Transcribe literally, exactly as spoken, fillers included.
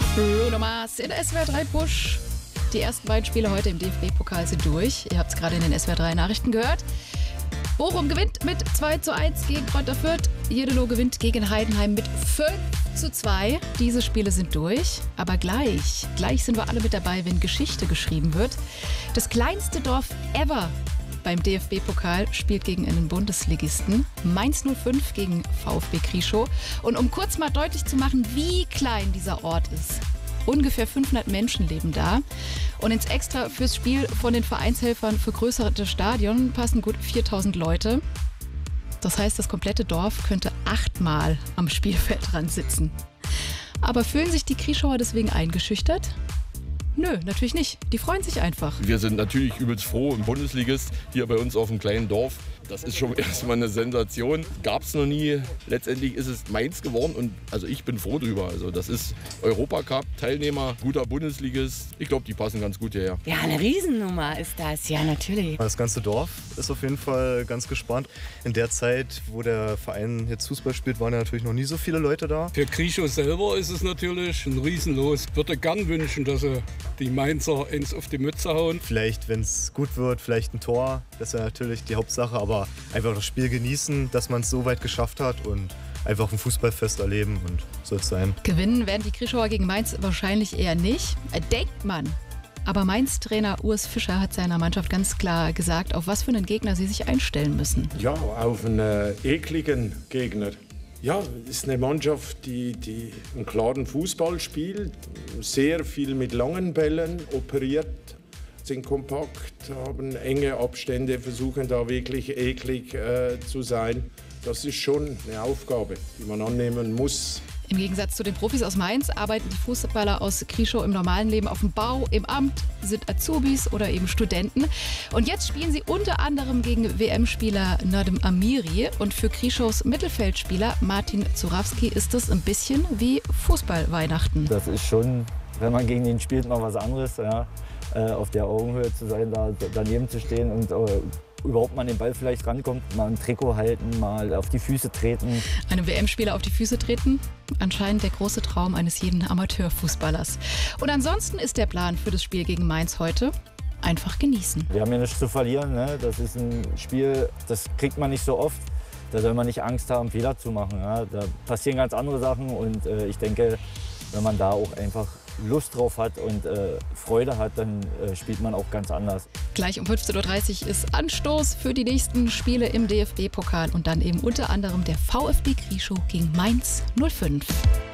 Bruno Mars in der S W R drei Push. Die ersten beiden Spiele heute im D F B-Pokal sind durch. Ihr habt es gerade in den S W R drei Nachrichten gehört. Bochum gewinnt mit zwei zu eins gegen Greuther Fürth. Jeddelo gewinnt gegen Heidenheim mit fünf zu zwei. Diese Spiele sind durch. Aber gleich, gleich sind wir alle mit dabei, wenn Geschichte geschrieben wird. Das kleinste Dorf ever beim D F B-Pokal spielt gegen einen Bundesligisten. Mainz null fünf gegen VfB Krieschow. Und um kurz mal deutlich zu machen, wie klein dieser Ort ist. Ungefähr fünfhundert Menschen leben da. Und ins Extra fürs Spiel von den Vereinshelfern vergrößerte Stadion passen gut viertausend Leute. Das heißt, das komplette Dorf könnte achtmal am Spielfeldrand sitzen. Aber fühlen sich die Krieschauer deswegen eingeschüchtert? Nö, natürlich nicht. Die freuen sich einfach. Wir sind natürlich übelst froh im Bundesligist hier bei uns auf dem kleinen Dorf. Das ist schon erstmal eine Sensation. Gab es noch nie. Letztendlich ist es Mainz geworden und also ich bin froh drüber. Also das ist Europacup-Teilnehmer, guter Bundesligist. Ich glaube, die passen ganz gut hierher. Ja, eine Riesennummer ist das, ja natürlich. Das ganze Dorf ist auf jeden Fall ganz gespannt. In der Zeit, wo der Verein jetzt Fußball spielt, waren ja natürlich noch nie so viele Leute da. Für Krieschow selber ist es natürlich ein Riesenlos. Ich würde gern wünschen, dass sie die Mainzer ins auf die Mütze hauen. Vielleicht, wenn es gut wird, vielleicht ein Tor. Das ist ja natürlich die Hauptsache, aber einfach das Spiel genießen, dass man es so weit geschafft hat und einfach ein Fußballfest erleben und soll es sein. Gewinnen werden die Krischauer gegen Mainz wahrscheinlich eher nicht. Denkt man. Aber Mainz-Trainer Urs Fischer hat seiner Mannschaft ganz klar gesagt, auf was für einen Gegner sie sich einstellen müssen. Ja, auf einen ekligen Gegner. Ja, es ist eine Mannschaft, die, die einen klaren Fußball spielt, sehr viel mit langen Bällen operiert, sind kompakt, haben enge Abstände, versuchen da wirklich eklig äh, zu sein. Das ist schon eine Aufgabe, die man annehmen muss. Im Gegensatz zu den Profis aus Mainz arbeiten die Fußballer aus Krieschow im normalen Leben auf dem Bau, im Amt, sind Azubis oder eben Studenten. Und jetzt spielen sie unter anderem gegen W M-Spieler Nadem Amiri. Und für Krieschows Mittelfeldspieler Martin Zurawski ist das ein bisschen wie Fußball-Weihnachten. Das ist schon, wenn man gegen ihn spielt, mal was anderes. Ja. Äh, auf der Augenhöhe zu sein, da daneben zu stehen und äh, überhaupt mal an den Ball vielleicht rankommt, mal ein Trikot halten, mal auf die Füße treten. Einem W M-Spieler auf die Füße treten? Anscheinend der große Traum eines jeden Amateurfußballers. Und ansonsten ist der Plan für das Spiel gegen Mainz heute einfach genießen. Wir haben ja nichts zu verlieren. Ne? Das ist ein Spiel, das kriegt man nicht so oft. Da soll man nicht Angst haben, Fehler zu machen. Ja? Da passieren ganz andere Sachen und äh, ich denke, wenn man da auch einfach Lust drauf hat und äh, Freude hat, dann äh, spielt man auch ganz anders. Gleich um fünfzehn Uhr dreißig ist Anstoß für die nächsten Spiele im D F B-Pokal und dann eben unter anderem der VfB Krieschow gegen Mainz null fünf.